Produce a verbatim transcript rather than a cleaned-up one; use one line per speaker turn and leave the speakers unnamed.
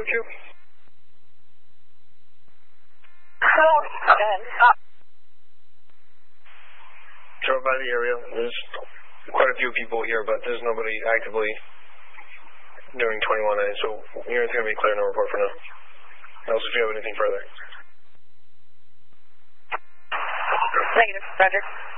you?
Hello. Good.
Drove by the area. There's quite a few people here, but there's nobody actively doing twenty-one A, so unit's going to be clear, no report for now. Else if you have anything further.
Negative, Roger.